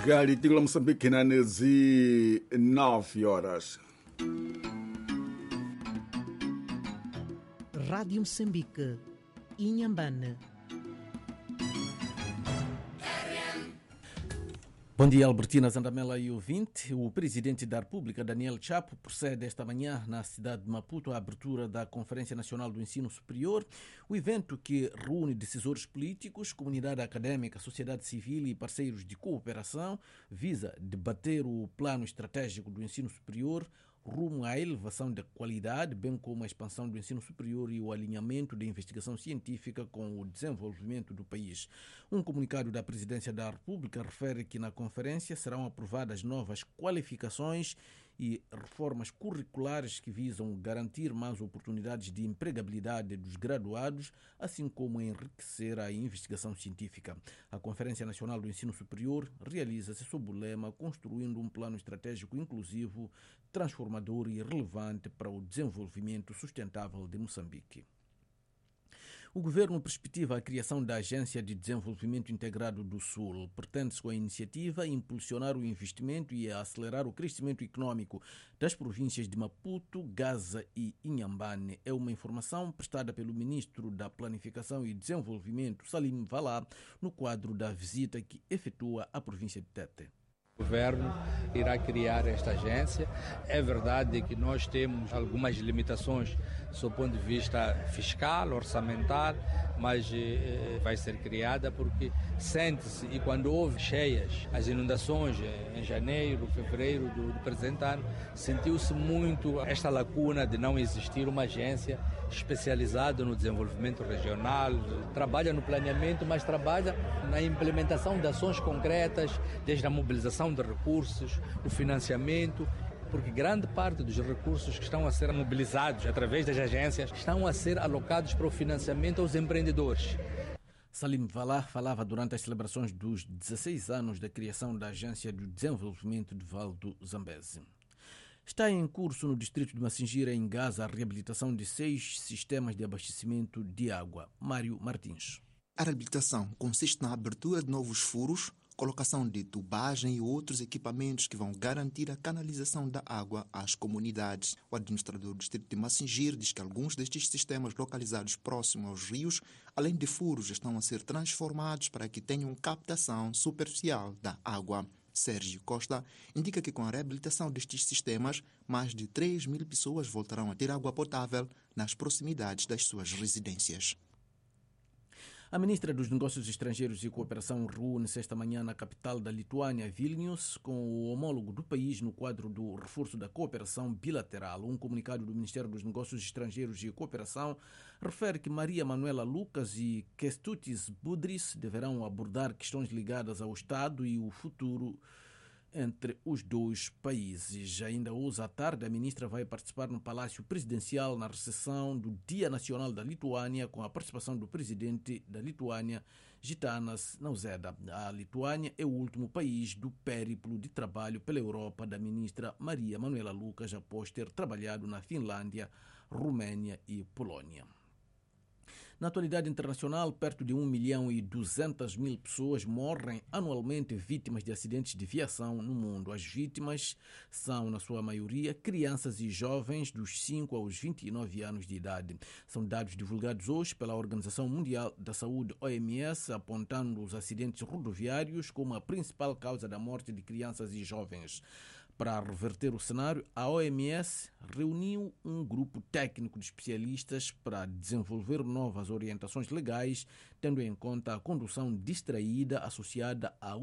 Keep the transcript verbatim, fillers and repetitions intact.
Galitigo Moçambique na nezi nove horas. Rádio Moçambique, Inhambane. Bom dia, Albertina Zandamela e ouvinte. O presidente da República, Daniel Chapo, procede esta manhã na cidade de Maputo à abertura da Conferência Nacional do Ensino Superior, o evento que reúne decisores políticos, comunidade académica, sociedade civil e parceiros de cooperação, visa debater o plano estratégico do ensino superior rumo à elevação da qualidade, bem como a expansão do ensino superior e o alinhamento da investigação científica com o desenvolvimento do país. Um comunicado da Presidência da República refere que na conferência serão aprovadas novas qualificações e reformas curriculares que visam garantir mais oportunidades de empregabilidade dos graduados, assim como enriquecer a investigação científica. A Conferência Nacional do Ensino Superior realiza-se sob o lema Construindo um Plano Estratégico Inclusivo, Transformador e Relevante para o Desenvolvimento Sustentável de Moçambique. O governo perspectiva a criação da Agência de Desenvolvimento Integrado do Sul. Pretende-se com a iniciativa impulsionar o investimento e acelerar o crescimento econômico das províncias de Maputo, Gaza e Inhambane. É uma informação prestada pelo ministro da Planificação e Desenvolvimento, Salim Valá, no quadro da visita que efetua à província de Tete. O governo irá criar esta agência. É verdade que nós temos algumas limitações do ponto de vista fiscal, orçamental, mas eh, vai ser criada porque sente-se, e quando houve cheias, as inundações em janeiro, fevereiro do, do presente ano, sentiu-se muito esta lacuna de não existir uma agência especializada no desenvolvimento regional, trabalha no planeamento, mas trabalha na implementação de ações concretas, desde a mobilização de recursos, o financiamento, porque grande parte dos recursos que estão a ser mobilizados através das agências estão a ser alocados para o financiamento aos empreendedores. Salim Valá falava durante as celebrações dos dezesseis anos da criação da Agência de Desenvolvimento de Val do Zambeze. Está em curso no distrito de Massingira, em Gaza, a reabilitação de seis sistemas de abastecimento de água. Mário Martins. A reabilitação consiste na abertura de novos furos, colocação de tubagem e outros equipamentos que vão garantir a canalização da água às comunidades. O administrador do distrito de Massingira diz que alguns destes sistemas localizados próximos aos rios, além de furos, estão a ser transformados para que tenham captação superficial da água. Sérgio Costa indica que com a reabilitação destes sistemas, mais de três mil pessoas voltarão a ter água potável nas proximidades das suas residências. A ministra dos Negócios Estrangeiros e Cooperação reúne-se esta manhã na capital da Lituânia, Vilnius, com o homólogo do país no quadro do reforço da cooperação bilateral. Um comunicado do Ministério dos Negócios Estrangeiros e Cooperação refere que Maria Manuela Lucas e Kestutis Budris deverão abordar questões ligadas ao Estado e o futuro entre os dois países. Ainda hoje à tarde, a ministra vai participar no Palácio Presidencial na recepção do Dia Nacional da Lituânia, com a participação do presidente da Lituânia, Gitanas Nausėda. A Lituânia é o último país do périplo de trabalho pela Europa da ministra Maria Manuela Lucas, após ter trabalhado na Finlândia, Romênia e Polónia. Na atualidade internacional, perto de um milhão e duzentas mil pessoas morrem anualmente vítimas de acidentes de viação no mundo. As vítimas são, na sua maioria, crianças e jovens dos cinco aos vinte e nove anos de idade. São dados divulgados hoje pela Organização Mundial da Saúde, O M S, apontando os acidentes rodoviários como a principal causa da morte de crianças e jovens. Para reverter o cenário, a O M S reuniu um grupo técnico de especialistas para desenvolver novas orientações legais, tendo em conta a condução distraída associada a